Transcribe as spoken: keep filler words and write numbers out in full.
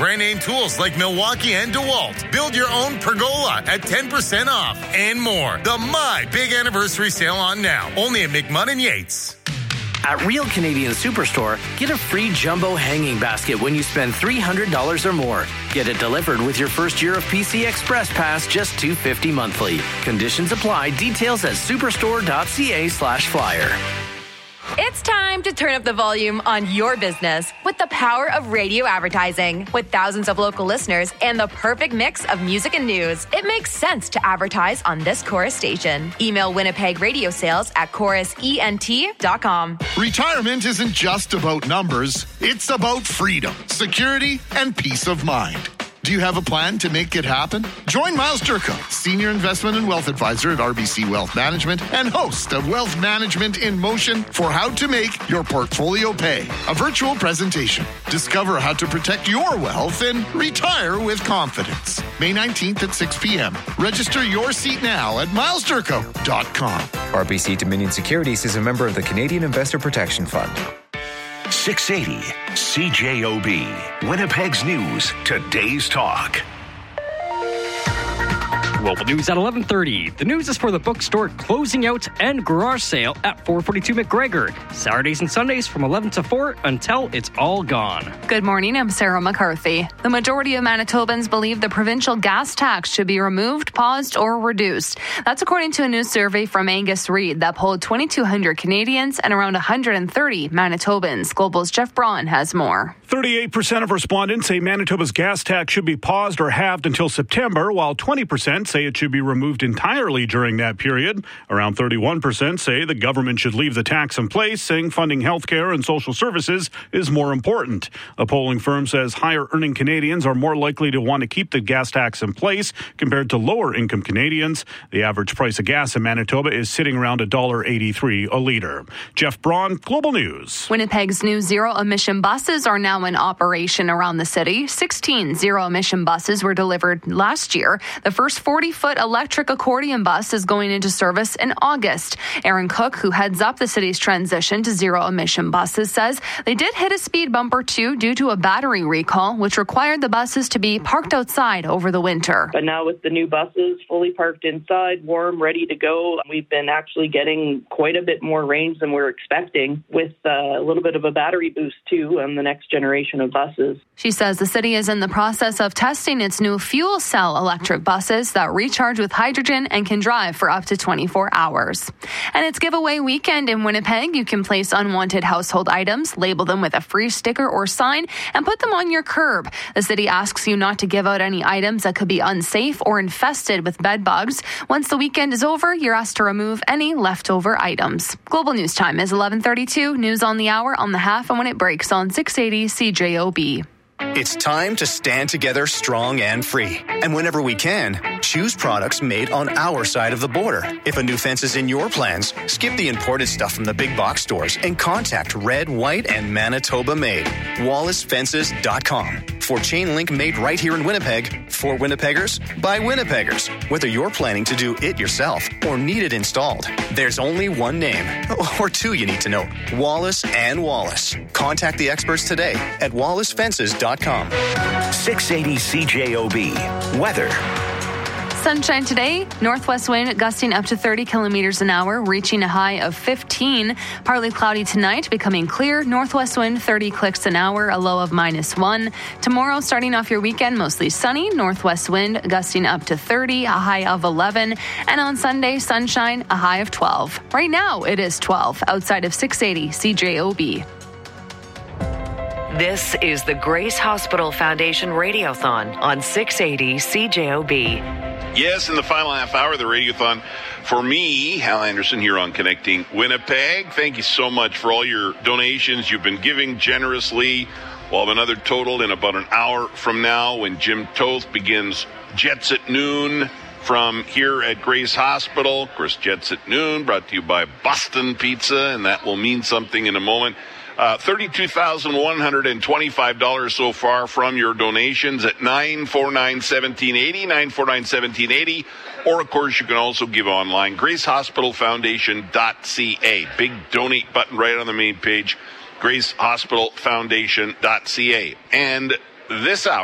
brand name tools like Milwaukee and DeWalt. Build your own pergola at ten percent off and more. The My Big Anniversary Sale on now. Only at McMahon and Yates. At Real Canadian Superstore, get a free jumbo hanging basket when you spend three hundred dollars or more. Get it delivered with your first year of P C Express Pass, just two hundred fifty dollars monthly. Conditions apply. Details at superstore.ca slash flyer. It's time to turn up the volume on your business with the power of radio advertising. With thousands of local listeners and the perfect mix of music and news, it makes sense to advertise on this Chorus station. Email Winnipeg Radio Sales at chorus ent dot com. Retirement isn't just about numbers. It's about freedom, security, and peace of mind. Do you have a plan to make it happen? Join Miles Durko, Senior Investment and Wealth Advisor at R B C Wealth Management and host of Wealth Management in Motion for how to make your portfolio pay. A virtual presentation. Discover how to protect your wealth and retire with confidence. May nineteenth at six p.m. Register your seat now at miles durko dot com. R B C Dominion Securities is a member of the Canadian Investor Protection Fund. six eighty C J O B, Winnipeg's News, today's talk. Global News at eleven thirty. The news is for the bookstore closing out and garage sale at four forty-two McGregor. Saturdays and Sundays from eleven to four until it's all gone. Good morning, I'm Sarah McCarthy. The majority of Manitobans believe the provincial gas tax should be removed, paused, or reduced. That's according to a new survey from Angus Reid that polled twenty-two hundred Canadians and around one hundred thirty Manitobans. Global's Jeff Braun has more. thirty-eight percent of respondents say Manitoba's gas tax should be paused or halved until September, while twenty percent say it should be removed entirely during that period. Around thirty-one percent say the government should leave the tax in place, saying funding healthcare and social services is more important. A polling firm says higher-earning Canadians are more likely to want to keep the gas tax in place compared to lower-income Canadians. The average price of gas in Manitoba is sitting around one dollar eighty-three a litre. Jeff Braun, Global News. Winnipeg's new zero-emission buses are now in operation around the city. sixteen zero-emission buses were delivered last year. The first forty-foot electric accordion bus is going into service in August. Aaron Cook, who heads up the city's transition to zero-emission buses, says they did hit a speed bump or two due to a battery recall, which required the buses to be parked outside over the winter. But now with the new buses fully parked inside, warm, ready to go, we've been actually getting quite a bit more range than we're expecting, with uh, a little bit of a battery boost too on the next generation of buses. She says the city is in the process of testing its new fuel cell electric buses that recharge with hydrogen and can drive for up to twenty-four hours. And it's giveaway weekend in Winnipeg. You can place unwanted household items, label them with a free sticker or sign, and put them on your curb. The city asks you not to give out any items that could be unsafe or infested with bed bugs. Once the weekend is over, you're asked to remove any leftover items. Global News Time is eleven thirty-two. News on the hour, on the half, and when it breaks on six eighty C J O B. It's time to stand together strong and free. And whenever we can, choose products made on our side of the border. If a new fence is in your plans, skip the imported stuff from the big box stores and contact Red, White, and Manitoba Made. Wallace Fences dot com. For chain link made right here in Winnipeg, for Winnipeggers, by Winnipeggers. Whether you're planning to do it yourself or need it installed, there's only one name, or two you need to know, Wallace and Wallace. Contact the experts today at Wallace Fences dot com. six eighty C J O B. Weather. Sunshine today, northwest wind gusting up to thirty kilometers an hour, reaching a high of fifteen. Partly cloudy tonight, becoming clear. Northwest wind thirty clicks an hour, a low of minus one. Tomorrow, starting off your weekend, mostly sunny. Northwest wind gusting up to thirty, a high of eleven. And on Sunday, sunshine, a high of twelve. Right now, it is twelve outside of six eighty C J O B. This is the Grace Hospital Foundation Radiothon on six eighty C J O B. Yes, in the final half hour of the Radiothon, for me, Hal Anderson here on Connecting Winnipeg. Thank you so much for all your donations. You've been giving generously. We'll have another total in about an hour from now when Jim Toth begins Jets at Noon from here at Grace Hospital. Of course, Jets at Noon brought to you by Boston Pizza, and that will mean something in a moment. Uh, thirty-two thousand one hundred twenty-five dollars so far from your donations at nine four nine, one seven eight zero, nine four nine, one seven eight zero. Or, of course, you can also give online, grace hospital foundation dot c a. Big donate button right on the main page, grace hospital foundation dot c a. And this hour,